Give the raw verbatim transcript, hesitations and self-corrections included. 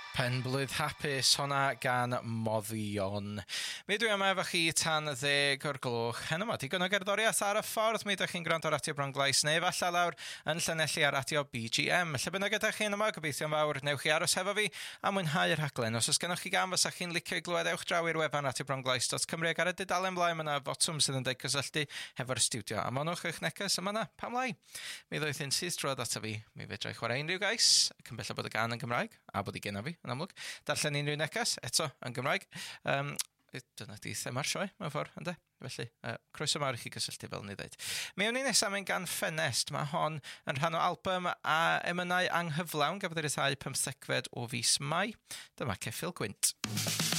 Penblwydd hapus, honna gan Moddion. Mi dwi yma efo chi tan ddeg o'r gloch. Heno ma, digon o gerddoriaeth ar y ffordd. Mi ydych chi'n gwrando ar Radio Bronglais neu falle lawr yn Llanelli ar Radio B G M. Lle bynnag ydych chi'n yma, gobeithio'n fawr, newch chi aros hefo fi a mwynhau'r rhaglen. Os oes gennych chi gan fysa chi'n licio i glywed, ewch draw i'r wefan radio bronglais dot cymru ac ar y dudalen mlaen yna fotwm sydd yn deud cysylltu hefo'r studio. A monwch eich neges yma na, pam lai. Mi ddwyth un sydd drwodd ato fi, mi fedrai chwarae unrhyw gais, cymbella bod y gan yn Gymraeg, a bod i genna fi, yn amlwg. Darllen unrhyw neges, eto, yn Gymraeg. Um, dyna di thema'r sioe, mewn ffordd, ynddo? Felly, uh, croeso mawr i chi gysylltu fel ni ddeud. Mi o'n i nesaf mynd gan Ffenest. Mae hon yn rhan o album a emynau anghyflawn gafodd ei ryddhau pymthegfed o fis Mai. Dyma Ceffyl Gwynt.